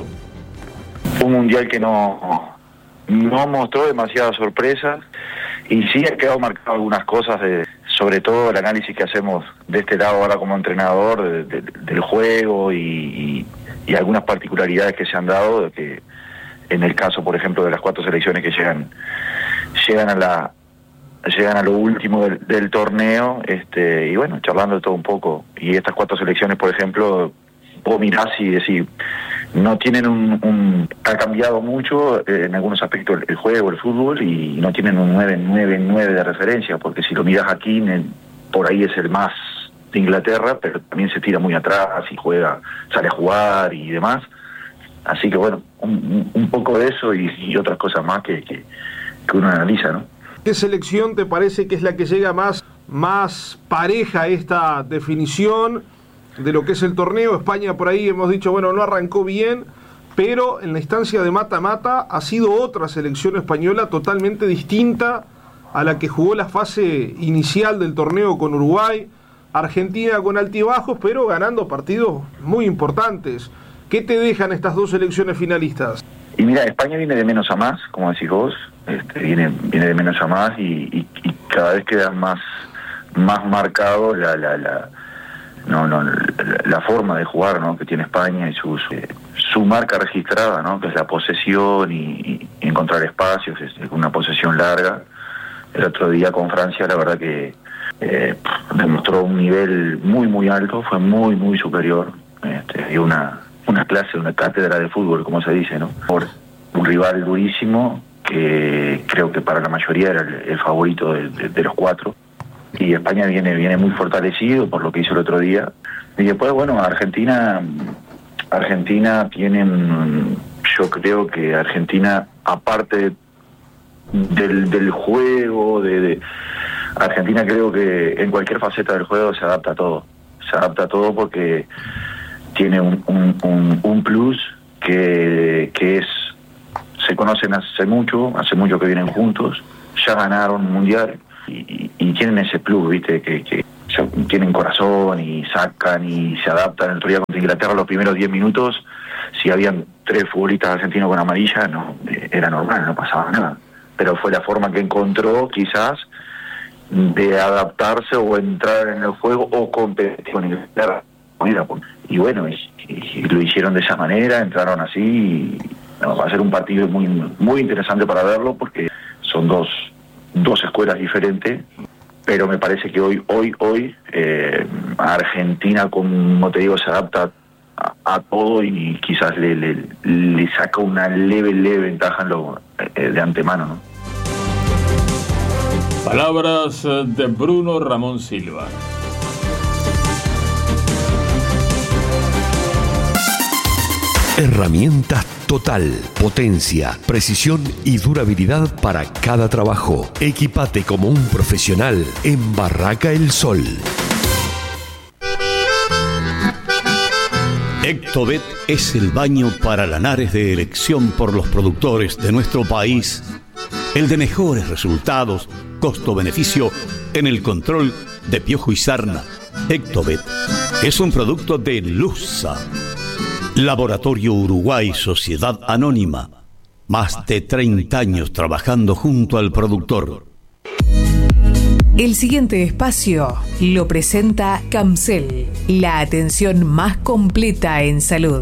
un mundial que no, no mostró demasiadas sorpresas y sí ha quedado marcado algunas cosas, de, sobre todo el análisis que hacemos de este lado ahora como entrenador de, de, del juego y, y, y algunas particularidades que se han dado, de que en el caso, por ejemplo, de las cuatro selecciones que llegan llegan a la llegan a lo último del, del torneo, este y bueno, charlando de todo un poco. Y estas cuatro selecciones, por ejemplo, vos mirás y decís, no tienen un, un ha cambiado mucho eh, en algunos aspectos el, el juego, el fútbol, y no tienen un nueve nueve nueve de referencia, porque si lo mirás aquí, en, por ahí es el más de Inglaterra, pero también se tira muy atrás y juega, sale a jugar y demás. Así que bueno, un, un poco de eso y, y otras cosas más que, que, que uno analiza, ¿no? ¿Qué selección te parece que es la que llega más, más pareja a esta definición de lo que es el torneo? España por ahí hemos dicho, bueno, no arrancó bien, pero en la instancia de mata-mata ha sido otra selección española totalmente distinta a la que jugó la fase inicial del torneo con Uruguay. Argentina con altibajos, pero ganando partidos muy importantes. ¿Qué te dejan estas dos selecciones finalistas? Y mira, España viene de menos a más, como decís vos, este, viene, viene de menos a más y, y, y cada vez queda más, más marcado la, la, la, no, no, la, la forma de jugar, ¿no?, que tiene España y su, su, su marca registrada, ¿no?, que es la posesión y, y encontrar espacios, es una posesión larga. El otro día con Francia, la verdad que eh, demostró un nivel muy, muy alto, fue muy, muy superior. Este, y una... una clase, una cátedra de fútbol, como se dice, ¿no? Por un rival durísimo que creo que para la mayoría era el, el favorito de, de, de los cuatro. Y España viene viene muy fortalecido por lo que hizo el otro día. Y después, bueno, Argentina, Argentina tienen, yo creo que Argentina, aparte del, del juego, de, de Argentina creo que en cualquier faceta del juego se adapta a todo. Se adapta a todo porque tiene un, un, un, un plus que, que es, se conocen hace mucho, hace mucho que vienen juntos, ya ganaron un mundial y, y tienen ese plus, viste, que, que tienen corazón y sacan y se adaptan. El otro día contra Inglaterra los primeros diez minutos, si habían tres futbolistas argentinos con amarilla, no, era normal, no pasaba nada. Pero fue la forma que encontró quizás de adaptarse o entrar en el juego o competir con Inglaterra. Y bueno, y, y lo hicieron de esa manera, entraron así y no, va a ser un partido muy muy interesante para verlo porque son dos dos escuelas diferentes, pero me parece que hoy hoy hoy eh, Argentina, como te digo, se adapta a, a todo y quizás le, le, le saca una leve leve ventaja en lo, eh, de antemano, ¿no? Palabras de Bruno Ramón Silva. Herramientas Total, potencia, precisión y durabilidad para cada trabajo. Equipate como un profesional en Barraca El Sol. Ectobet es el baño para lanares de elección por los productores de nuestro país. El de mejores resultados, costo-beneficio en el control de piojo y sarna. Ectobet es un producto de Lusa. Laboratorio Uruguay Sociedad Anónima. Más de treinta años trabajando junto al productor. El siguiente espacio lo presenta Camcel, la atención más completa en salud.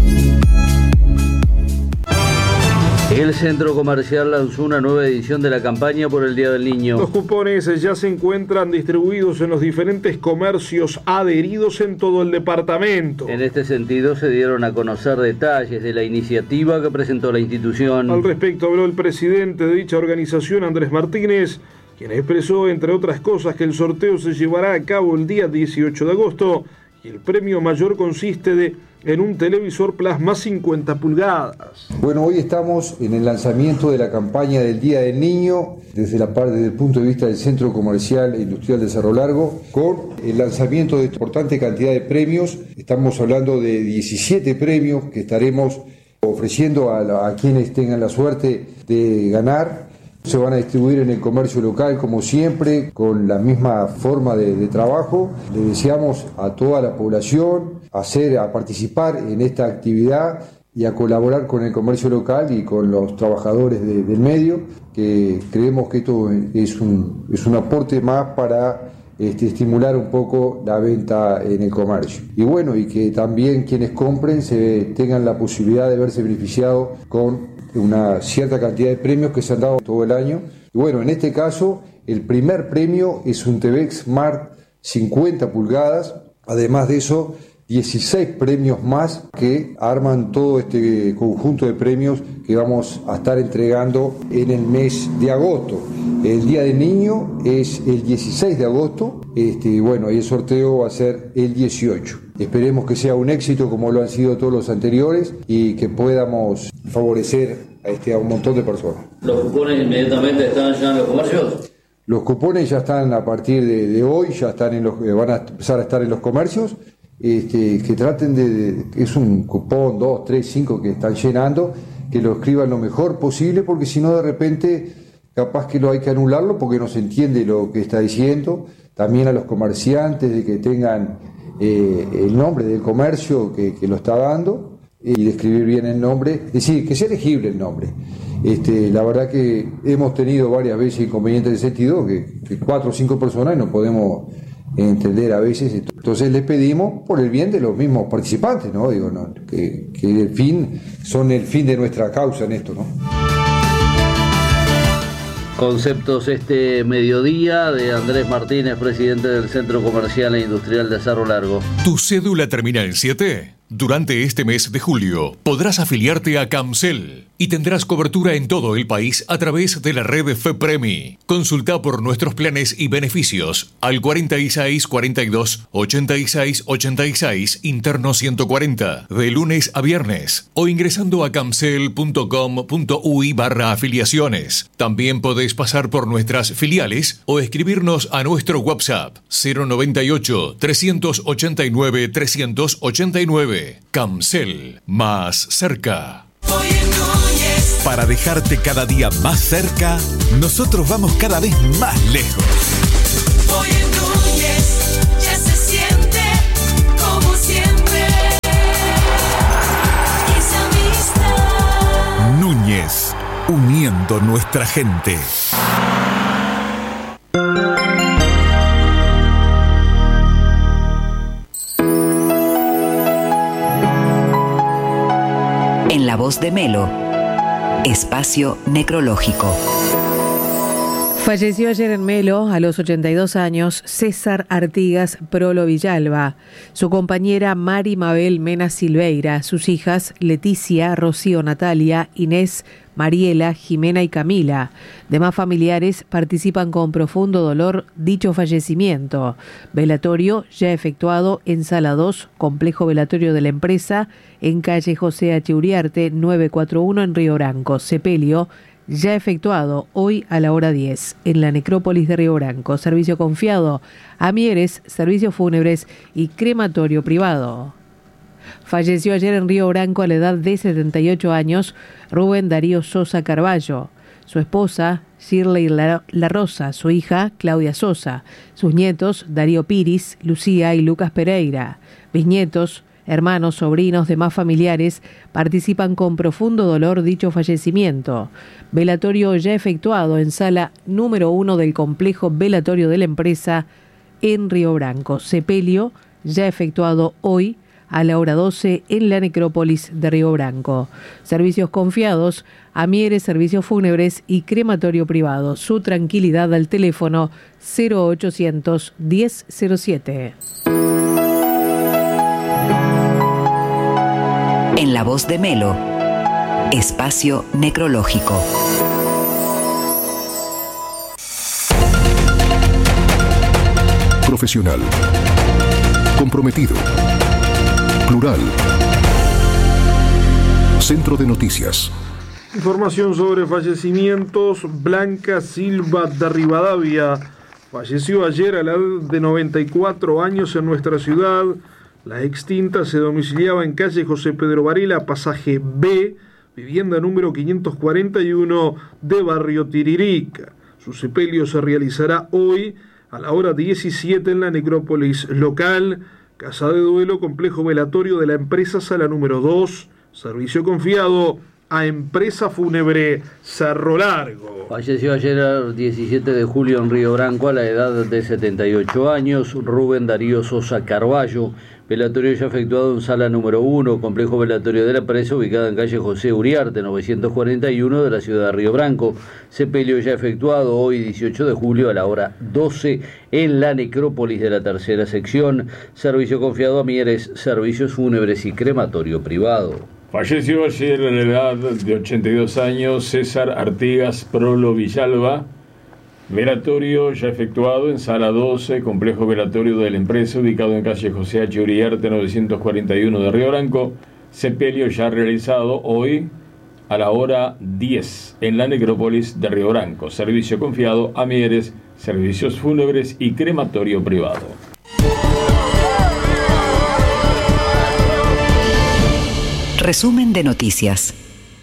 El Centro Comercial lanzó una nueva edición de la campaña por el Día del Niño. Los cupones ya se encuentran distribuidos en los diferentes comercios adheridos en todo el departamento. En este sentido, se dieron a conocer detalles de la iniciativa que presentó la institución. Al respecto habló el presidente de dicha organización, Andrés Martínez, quien expresó, entre otras cosas, que el sorteo se llevará a cabo el día dieciocho de agosto y el premio mayor consiste de en un televisor plasma cincuenta pulgadas. Bueno, hoy estamos en el lanzamiento de la campaña del Día del Niño, desde la parte desde el punto de vista del Centro Comercial e Industrial de Cerro Largo, con el lanzamiento de importante cantidad de premios. Estamos hablando de diecisiete premios que estaremos ofreciendo a, la, a quienes tengan la suerte de ganar. Se van a distribuir en el comercio local, como siempre, con la misma forma de, de trabajo. Le deseamos a toda la población hacer, a participar en esta actividad y a colaborar con el comercio local y con los trabajadores de, del medio, que creemos que esto es un, es un aporte más para este, estimular un poco la venta en el comercio. Y bueno, y que también quienes compren se tengan la posibilidad de verse beneficiados con una cierta cantidad de premios que se han dado todo el año. Y bueno, en este caso, el primer premio es un T V Smart cincuenta pulgadas. Además de eso, dieciséis premios más que arman todo este conjunto de premios que vamos a estar entregando en el mes de agosto. El Día del Niño es el dieciséis de agosto, este, bueno, y el sorteo va a ser el dieciocho. Esperemos que sea un éxito como lo han sido todos los anteriores y que podamos favorecer este, a un montón de personas. ¿Los cupones inmediatamente están ya en los comercios? Los cupones ya están a partir de, de hoy, ya están en los, van a empezar a estar en los comercios. Este, que traten de, de, es un cupón, dos, tres, cinco que están llenando, que lo escriban lo mejor posible, porque si no de repente capaz que lo hay que anularlo porque no se entiende lo que está diciendo. También a los comerciantes de que tengan eh, el nombre del comercio que, que lo está dando y de escribir bien el nombre, es decir, que sea legible el nombre. Este, la verdad que hemos tenido varias veces inconvenientes de sentido, que, que cuatro o cinco personas no podemos entender a veces. Entonces les pedimos por el bien de los mismos participantes, ¿no? Digo, ¿no? Que, que el fin, son el fin de nuestra causa en esto, ¿no? Conceptos este mediodía de Andrés Martínez, presidente del Centro Comercial e Industrial de Cerro Largo. ¿Tu cédula termina en siete? Durante este mes de julio podrás afiliarte a Camcel y tendrás cobertura en todo el país a través de la red FEPREMI. Consulta por nuestros planes y beneficios al cuarenta y seis, cuarenta y dos, ochenta y seis, ochenta y seis, interno ciento cuarenta, de lunes a viernes, o ingresando a camcel punto com punto uy barra afiliaciones. También podés pasar por nuestras filiales o escribirnos a nuestro WhatsApp cero noventa y ocho, trescientos ochenta y nueve, trescientos ochenta y nueve. Camcel, más cerca. Para dejarte cada día más cerca, nosotros vamos cada vez más lejos. Hoy en Núñez ya se siente como siempre. Esa amistad. Núñez, uniendo nuestra gente. En la voz de Melo, espacio necrológico. Falleció ayer en Melo, a los ochenta y dos años, César Artigas Prolo Villalba, su compañera Mari Mabel Mena Silveira, sus hijas Leticia, Rocío Natalia, Inés, Mariela, Jimena y Camila. Demás familiares participan con profundo dolor dicho fallecimiento. Velatorio ya efectuado en Sala dos, Complejo Velatorio de la Empresa, en calle José H. Uriarte, novecientos cuarenta y uno en Río Branco. Sepelio ya efectuado hoy a la hora diez en la necrópolis de Río Branco. Servicio confiado a Mieres, servicios fúnebres y crematorio privado. Falleció ayer en Río Branco a la edad de setenta y ocho años Rubén Darío Sosa Carballo, su esposa Shirley La Rosa, su hija Claudia Sosa, sus nietos Darío Piris, Lucía y Lucas Pereira, bisnietos, hermanos, sobrinos, demás familiares participan con profundo dolor dicho fallecimiento. Velatorio ya efectuado en sala número uno del complejo velatorio de la empresa en Río Branco. Sepelio ya efectuado hoy a la hora doce en la necrópolis de Río Branco. Servicios confiados a Mieres, servicios fúnebres y crematorio privado. Su tranquilidad al teléfono cero ochocientos diez cero siete. En la voz de Melo, espacio necrológico. Profesional. Comprometido. Plural. Centro de Noticias. Información sobre fallecimientos. Blanca Silva de Rivadavia falleció ayer a la edad de noventa y cuatro años en nuestra ciudad. La extinta se domiciliaba en calle José Pedro Varela, pasaje B, vivienda número quinientos cuarenta y uno de Barrio Tiririca. Su sepelio se realizará hoy a la hora diecisiete en la necrópolis local. Casa de duelo, complejo velatorio de la empresa, sala número dos, servicio confiado a Empresa Fúnebre Cerro Largo. Falleció ayer el diecisiete de julio en Río Branco a la edad de setenta y ocho años Rubén Darío Sosa Carballo. Velatorio ya efectuado en sala número uno, complejo velatorio de la empresa, ubicada en calle José Uriarte, novecientos cuarenta y uno de la ciudad de Río Branco. Sepelio ya efectuado hoy dieciocho de julio a la hora doce en la necrópolis de la tercera sección. Servicio confiado a Mieres, servicios fúnebres y crematorio privado. Falleció ayer a la edad de ochenta y dos años César Artigas Prolo Villalba. Velatorio ya efectuado en sala doce, complejo velatorio de la empresa, ubicado en calle José H. Uriarte, novecientos cuarenta y uno de Río Branco. Sepelio ya realizado hoy a la hora diez en la necrópolis de Río Branco. Servicio confiado a Mieres, servicios fúnebres y crematorio privado. Resumen de noticias.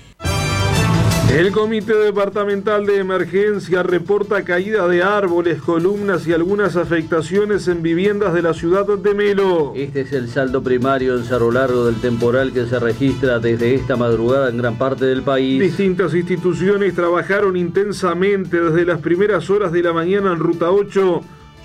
El Comité Departamental de Emergencia reporta caída de árboles, columnas y algunas afectaciones en viviendas de la ciudad de Melo. Este es el saldo primario en Cerro Largo del temporal que se registra desde esta madrugada en gran parte del país. Distintas instituciones trabajaron intensamente desde las primeras horas de la mañana en Ruta ocho,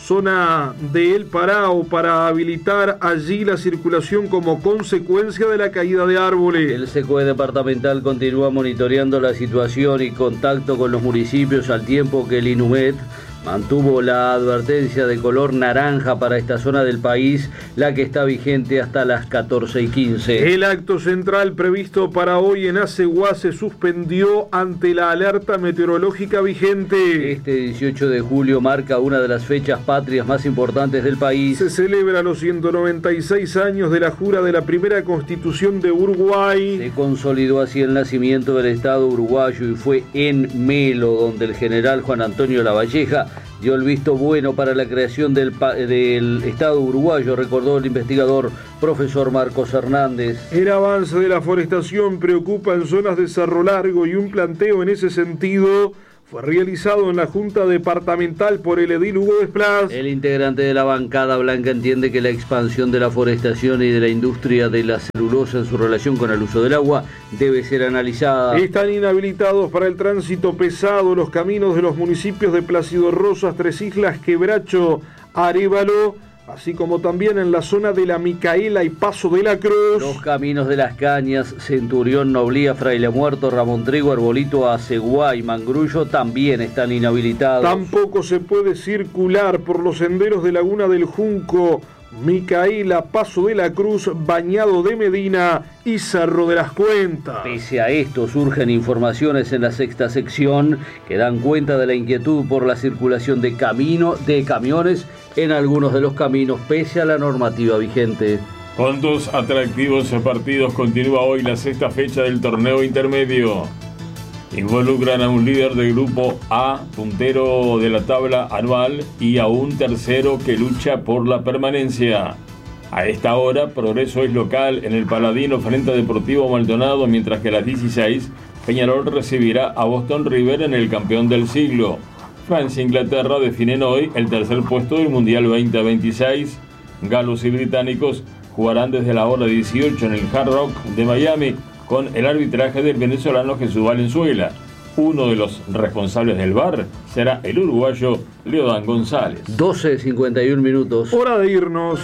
zona de El Parao, para habilitar allí la circulación como consecuencia de la caída de árboles. El C O E departamental continúa monitoreando la situación y contacto con los municipios, al tiempo que el INUMED mantuvo la advertencia de color naranja para esta zona del país, la que está vigente hasta las catorce y quince. El acto central previsto para hoy en Aceguá se suspendió ante la alerta meteorológica vigente. Este dieciocho de julio marca una de las fechas patrias más importantes del país. Se celebra los ciento noventa y seis años de la jura de la primera Constitución de Uruguay. Se consolidó así el nacimiento del Estado uruguayo y fue en Melo donde el general Juan Antonio Lavalleja dio el visto bueno para la creación del, del Estado uruguayo, recordó el investigador profesor Marcos Hernández. El avance de la forestación preocupa en zonas de Cerro Largo y un planteo en ese sentido fue realizado en la Junta Departamental por el edil Hugo Desplas. El integrante de la bancada blanca entiende que la expansión de la forestación y de la industria de la celulosa en su relación con el uso del agua debe ser analizada. Están inhabilitados para el tránsito pesado los caminos de los municipios de Plácido Rosas, Tres Islas, Quebracho, Arévalo, así como también en la zona de la Micaela y Paso de la Cruz. Los caminos de Las Cañas, Centurión, Noblía, Fraile Muerto, Ramón Trigo, Arbolito, Aceguá y Mangrullo también están inhabilitados. Tampoco se puede circular por los senderos de Laguna del Junco, Micaela, Paso de la Cruz, Bañado de Medina y Cerro de las Cuentas. Pese a esto, surgen informaciones en la sexta sección que dan cuenta de la inquietud por la circulación de camino, de camiones en algunos de los caminos, pese a la normativa vigente. Con dos atractivos partidos continúa hoy la sexta fecha del torneo intermedio. Involucran a un líder del grupo A, puntero de la tabla anual, y a un tercero que lucha por la permanencia. A esta hora, Progreso es local en el Paladino frente a Deportivo Maldonado, mientras que a las dieciséis, Peñarol recibirá a Boston River en el campeón del siglo. Francia e Inglaterra definen hoy el tercer puesto del Mundial veinte veintiséis. Galos y británicos jugarán desde la hora dieciocho en el Hard Rock de Miami, con el arbitraje del venezolano Jesús Valenzuela. Uno de los responsables del V A R será el uruguayo Leodán González. doce cincuenta y uno minutos. Hora de irnos.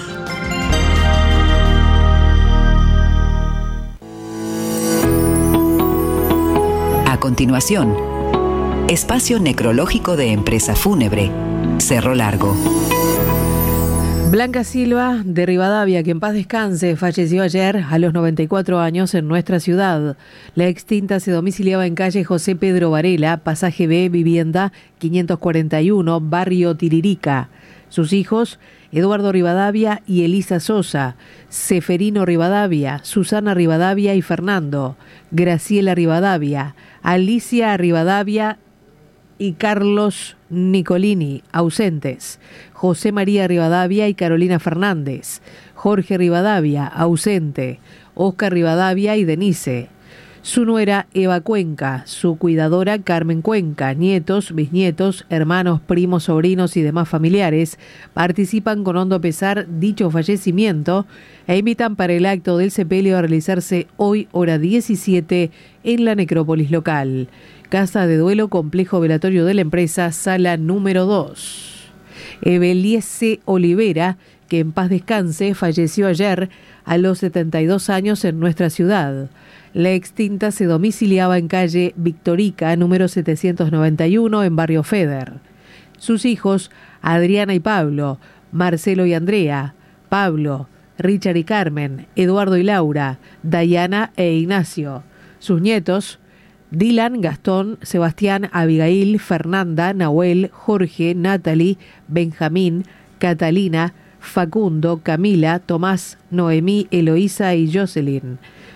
A continuación, espacio necrológico de Empresa Fúnebre, Cerro Largo. Blanca Silva, de Rivadavia, que en paz descanse, falleció ayer a los noventa y cuatro años en nuestra ciudad. La extinta se domiciliaba en calle José Pedro Varela, pasaje B, vivienda quinientos cuarenta y uno, barrio Tiririca. Sus hijos, Eduardo Rivadavia y Elisa Sosa, Seferino Rivadavia, Susana Rivadavia y Fernando, Graciela Rivadavia, Alicia Rivadavia y Carlos Nicolini, ausentes. José María Rivadavia y Carolina Fernández. Jorge Rivadavia, ausente. Oscar Rivadavia y Denise. Su nuera Eva Cuenca, su cuidadora Carmen Cuenca, nietos, bisnietos, hermanos, primos, sobrinos y demás familiares participan con hondo pesar dicho fallecimiento e invitan para el acto del sepelio a realizarse hoy hora diecisiete en la necrópolis local. Casa de duelo, complejo velatorio de la empresa, sala número dos. Eveliese Olivera, que en paz descanse, falleció ayer a los setenta y dos años en nuestra ciudad. La extinta se domiciliaba en calle Victorica, número setecientos noventa y uno, en barrio Feder. Sus hijos, Adriana y Pablo, Marcelo y Andrea, Pablo, Richard y Carmen, Eduardo y Laura, Dayana e Ignacio. Sus nietos, Dylan, Gastón, Sebastián, Abigail, Fernanda, Nahuel, Jorge, Natalie, Benjamín, Catalina, Facundo, Camila, Tomás, Noemí, Eloísa y Jocelyn.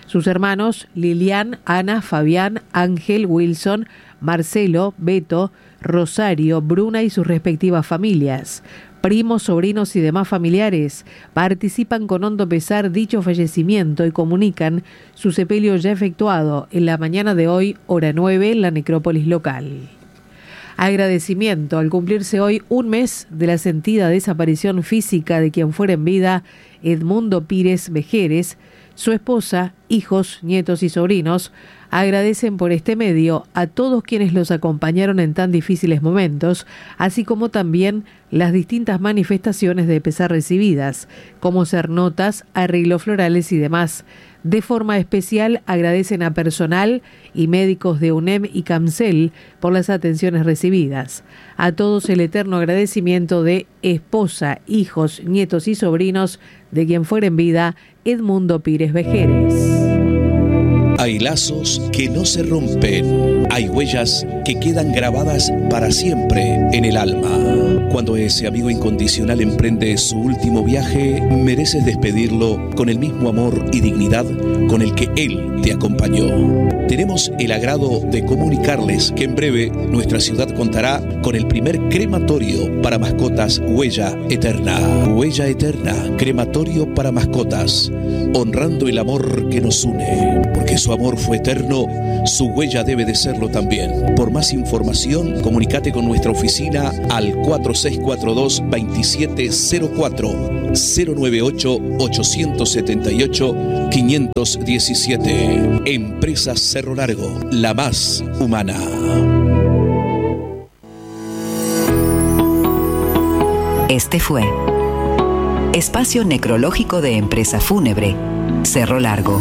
Sus hermanos Lilian, Ana, Fabián, Ángel, Wilson, Marcelo, Beto, Rosario, Bruna y sus respectivas familias, primos, sobrinos y demás familiares participan con hondo pesar dicho fallecimiento y comunican su sepelio ya efectuado en la mañana de hoy, hora nueve, en la necrópolis local. Agradecimiento al cumplirse hoy un mes de la sentida desaparición física de quien fuera en vida Edmundo Pires Vejeres. Su esposa, hijos, nietos y sobrinos agradecen por este medio a todos quienes los acompañaron en tan difíciles momentos, así como también las distintas manifestaciones de pesar recibidas, como ser notas, arreglos florales y demás. De forma especial agradecen a personal y médicos de UNEM y CAMCEL por las atenciones recibidas. A todos el eterno agradecimiento de esposa, hijos, nietos y sobrinos de quien fuera en vida Edmundo Pires Vejeres. Hay lazos que no se rompen, hay huellas que quedan grabadas para siempre en el alma. Cuando ese amigo incondicional emprende su último viaje, mereces despedirlo con el mismo amor y dignidad con el que él te acompañó. Tenemos el agrado de comunicarles que en breve nuestra ciudad contará con el primer crematorio para mascotas Huella Eterna. Huella Eterna, crematorio para mascotas, honrando el amor que nos une. Porque su amor fue eterno, su huella debe de serlo también. Por más información, comunícate con nuestra oficina al cuatro seis cuatro dos, dos siete cero cuatro, cero nueve ocho, ocho siete ocho, cinco uno siete. Empresa Cerro Largo, la más humana. Este fue Espacio Necrológico de Empresa Fúnebre, Cerro Largo.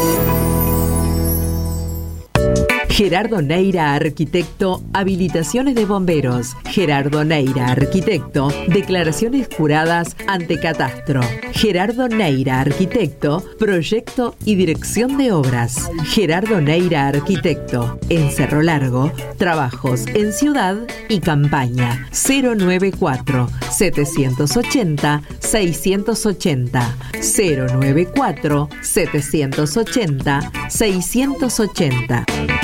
Gerardo Neira, arquitecto, habilitaciones de bomberos. Gerardo Neira, arquitecto, declaraciones juradas ante catastro. Gerardo Neira, arquitecto, proyecto y dirección de obras. Gerardo Neira, arquitecto, en Cerro Largo, trabajos en ciudad y campaña. cero noventa y cuatro, setecientos ochenta, seiscientos ochenta. cero noventa y cuatro, setecientos ochenta, seiscientos ochenta.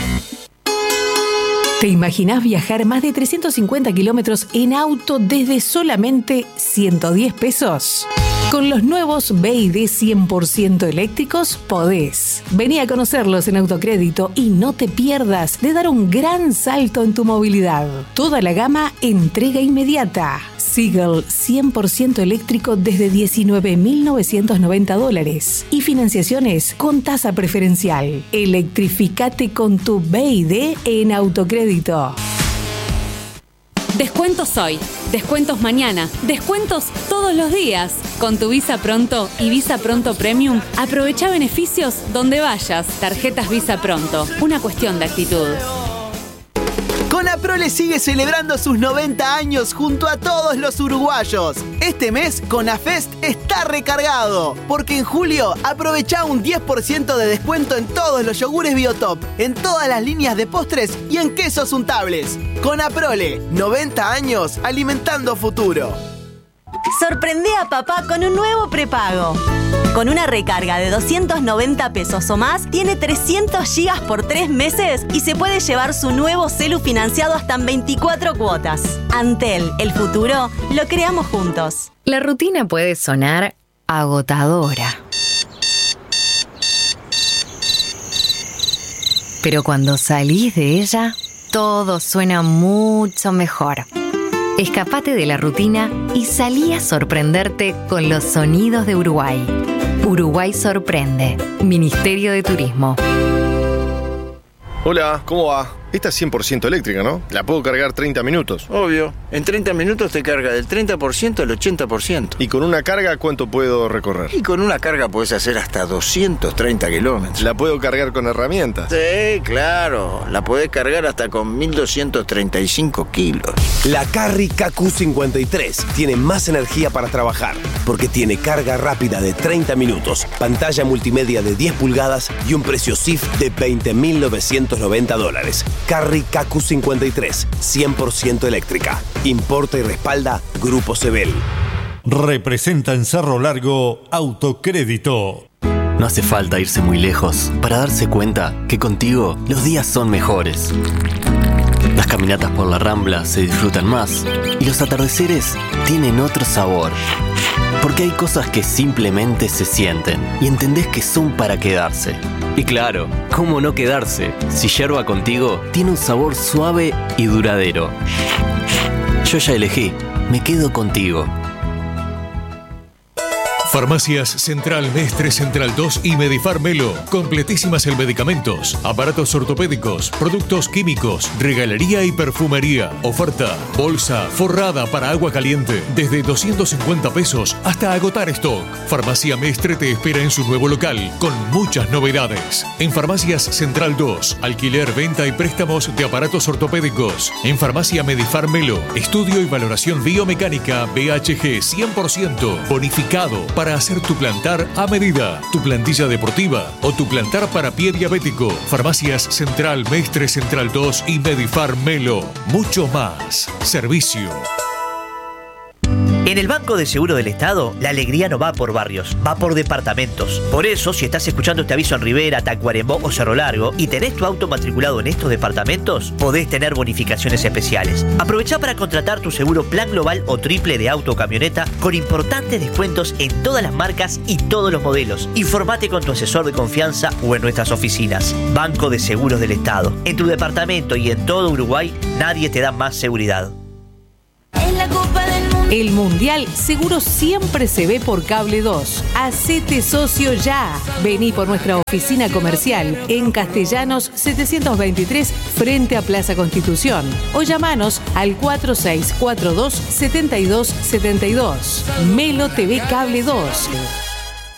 ¿Te imaginás viajar más de trescientos cincuenta kilómetros en auto desde solamente ciento diez pesos? Con los nuevos B y D cien por ciento eléctricos podés. Vení a conocerlos en Autocrédito y no te pierdas de dar un gran salto en tu movilidad. Toda la gama entrega inmediata. Seagull cien por ciento eléctrico desde diecinueve mil novecientos noventa dólares y financiaciones con tasa preferencial. Electrificate con tu B y D en Autocrédito. Descuentos hoy, descuentos mañana, descuentos todos los días. Con tu Visa Pronto y Visa Pronto Premium, aprovecha beneficios donde vayas. Tarjetas Visa Pronto, una cuestión de actitud. Conaprole sigue celebrando sus noventa años junto a todos los uruguayos. Este mes, Conafest está recargado, porque en julio aprovecha un diez por ciento de descuento en todos los yogures Biotop, en todas las líneas de postres y en quesos untables. Conaprole, noventa años alimentando futuro. Sorprende a papá con un nuevo prepago. Con una recarga de doscientos noventa pesos o más, tiene trescientos gigas por tres meses y se puede llevar su nuevo celu financiado hasta en veinticuatro cuotas. Antel, el futuro, lo creamos juntos. La rutina puede sonar agotadora. Pero cuando salís de ella, todo suena mucho mejor. Escapate de la rutina y salí a sorprenderte con los sonidos de Uruguay. Uruguay sorprende. Ministerio de Turismo. Hola, ¿cómo va? Esta es cien por ciento eléctrica, ¿no? La puedo cargar treinta minutos. Obvio. En treinta minutos te carga del treinta por ciento al ochenta por ciento. ¿Y con una carga cuánto puedo recorrer? Y con una carga podés hacer hasta doscientos treinta kilómetros. ¿La puedo cargar con herramientas? Sí, claro. La podés cargar hasta con mil doscientos treinta y cinco kilos. La Carry K Q cincuenta y tres tiene más energía para trabajar, porque tiene carga rápida de treinta minutos, pantalla multimedia de diez pulgadas y un precio C I F de veinte mil novecientos noventa dólares. Carry K Q cincuenta y tres, cien por ciento eléctrica. Importa y respalda Grupo Sebel. Representa en Cerro Largo Autocrédito. No hace falta irse muy lejos para darse cuenta que contigo los días son mejores. Las caminatas por la Rambla se disfrutan más y los atardeceres tienen otro sabor. Porque hay cosas que simplemente se sienten y entendés que son para quedarse. Y claro, ¿cómo no quedarse si Yerba Contigo tiene un sabor suave y duradero? Yo ya elegí, me quedo contigo. Farmacias Central Mestre Central dos y Medifar Melo. Completísimas en medicamentos, aparatos ortopédicos, productos químicos, regalería y perfumería. Oferta, bolsa forrada para agua caliente, desde doscientos cincuenta pesos hasta agotar stock. Farmacia Mestre te espera en su nuevo local, con muchas novedades. En Farmacias Central dos, alquiler, venta y préstamos de aparatos ortopédicos. En Farmacia Medifar Melo, estudio y valoración biomecánica B H G cien por ciento, bonificado para para hacer tu plantar a medida, tu plantilla deportiva o tu plantar para pie diabético. Farmacias Central Mestre Central dos y Medifar Melo. Mucho más. Servicio. En el Banco de Seguro del Estado, la alegría no va por barrios, va por departamentos. Por eso, si estás escuchando este aviso en Rivera, Tacuarembó o Cerro Largo y tenés tu auto matriculado en estos departamentos, podés tener bonificaciones especiales. Aprovechá para contratar tu seguro Plan Global o Triple de auto o camioneta con importantes descuentos en todas las marcas y todos los modelos. Informate con tu asesor de confianza o en nuestras oficinas. Banco de Seguros del Estado. En tu departamento y en todo Uruguay, nadie te da más seguridad. En la Copa del Mundo. El Mundial seguro siempre se ve por Cable dos. Hacete socio ya. Vení por nuestra oficina comercial en Castellanos setecientos veintitrés frente a Plaza Constitución. O llamanos al cuatro seis cuatro dos, siete dos siete dos. Melo T V Cable dos.